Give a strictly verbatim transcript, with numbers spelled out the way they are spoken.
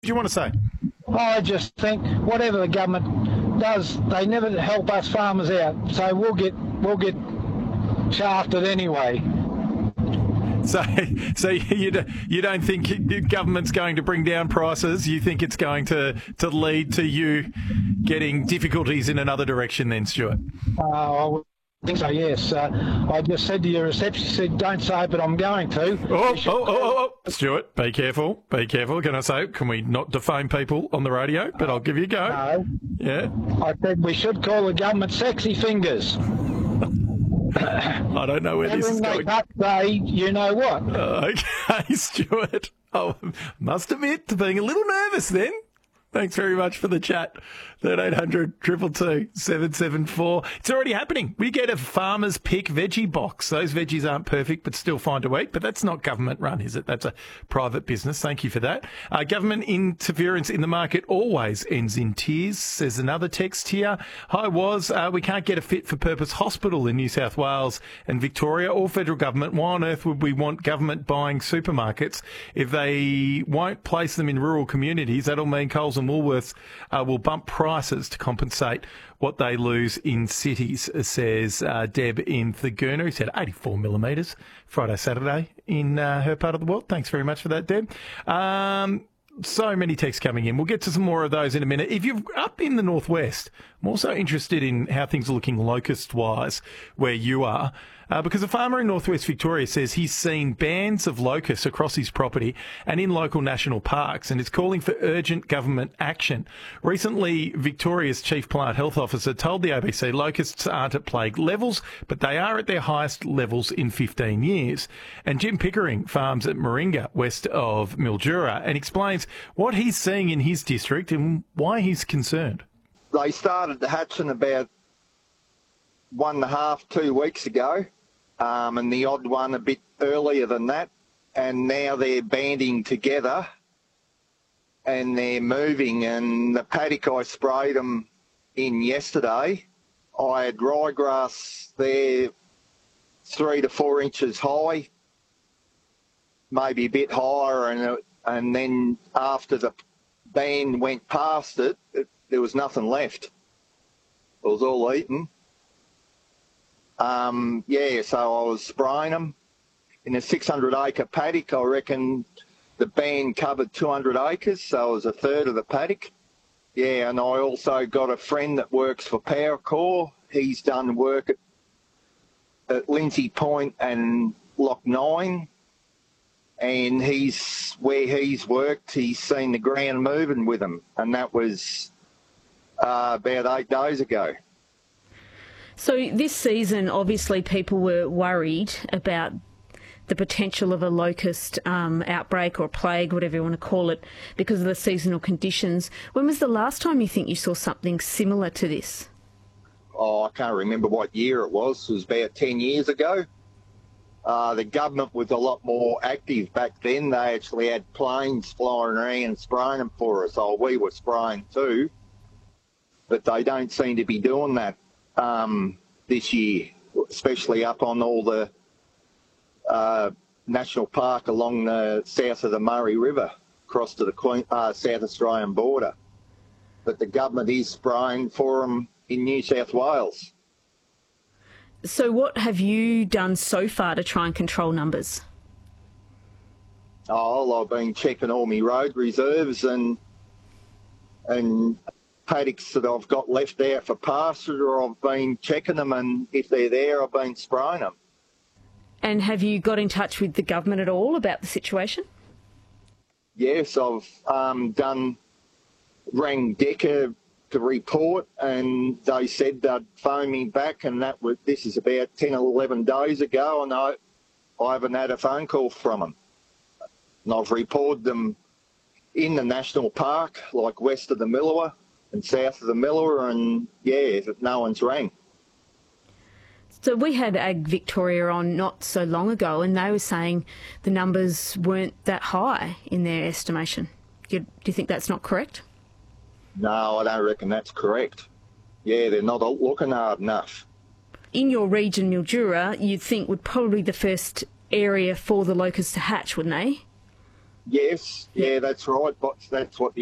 do you want to say? I just think whatever the government does, they never help us farmers out. So we'll get we'll get shafted anyway. So, so you do, you don't think the government's going to bring down prices? You think it's going to, to lead to you getting difficulties in another direction then, Stuart? Uh, I would think so, yes. Uh, I just said to your receptionist, said, don't say it, but I'm going to. Oh, oh, oh, oh, oh, Stuart, be careful, be careful. Can I say, can we not defame people on the radio? But I'll give you a go. No. Yeah. I said we should call the government sexy fingers. I don't know where this is going. Say, you know what? Uh, okay, Stuart. I must admit to being a little nervous then. Thanks very much for the chat. thirteen hundred, two two two, seven seven four. It's already happening. We get a farmer's pick veggie box. Those veggies aren't perfect, but still fine to eat. But that's not government run, is it? That's a private business. Thank you for that. Uh, government interference in the market always ends in tears, says another text here. Hi, Was. Uh, we can't get a fit-for-purpose hospital in New South Wales and Victoria or federal government. Why on earth would we want government buying supermarkets if they won't place them in rural communities? That'll mean Coles and Woolworths uh, will bump prices to compensate what they lose in cities, says uh, Deb in Thurgoona, who said eighty-four millimetres Friday, Saturday in uh, her part of the world. Thanks very much for that, Deb. Um, so many texts coming in. We'll get to some more of those in a minute. If you're up in the northwest, I'm also interested in how things are looking locust-wise where you are. Uh, because a farmer in northwest Victoria says he's seen bands of locusts across his property and in local national parks and is calling for urgent government action. Recently, Victoria's Chief Plant Health Officer told the A B C locusts aren't at plague levels, but they are at their highest levels in fifteen years. And Jim Pickering farms at Moringa, west of Mildura, and explains what he's seeing in his district and why he's concerned. They started the hatching about one and a half, two weeks ago. Um, and the odd one a bit earlier than that, and now they're banding together and they're moving. And the paddock I sprayed them in yesterday, I had ryegrass there three to four inches high, maybe a bit higher, and and then after the band went past it, it there was nothing left. It was all eaten. Um, yeah, so I was spraying them. In a six hundred acre paddock, I reckon the band covered two hundred acres, so it was a third of the paddock. Yeah, and I also got a friend that works for Powercore. He's done work at, at Lindsay Point and Lock Nine, and he's where he's worked, he's seen the ground moving with them, and that was uh, about eight days ago. So this season, obviously, people were worried about the potential of a locust um, outbreak or plague, whatever you want to call it, because of the seasonal conditions. When was the last time you think you saw something similar to this? Oh, I can't remember what year it was. It was about ten years ago. Uh, the government was a lot more active back then. They actually had planes flying around and spraying them for us. Oh, we were spraying too, but they don't seem to be doing that um, this year, especially up on all the uh, national park along the south of the Murray River, across to the Queen, uh, South Australian border. But the government is spraying for them in New South Wales. So what have you done so far to try and control numbers? Oh, I've been checking all my road reserves and and paddocks that I've got left out for pasture. I've been checking them, and if they're there, I've been spraying them. And have you got in touch with the government at all about the situation? Yes, I've um, done, rang Decca to report, and they said they'd phone me back, and that was, this is about ten or eleven days ago, and I, I haven't had a phone call from them. And I've reported them in the national park, like west of the Millewa and south of the Millewa, and yeah, no one's rang. So we had Ag Victoria on not so long ago, and they were saying the numbers weren't that high in their estimation. Do you, do you think that's not correct? No, I don't reckon that's correct. Yeah, they're not looking hard enough. In your region, Mildura, you'd think would probably be the first area for the locusts to hatch, wouldn't they? Yes, yeah, that's right. But that's what the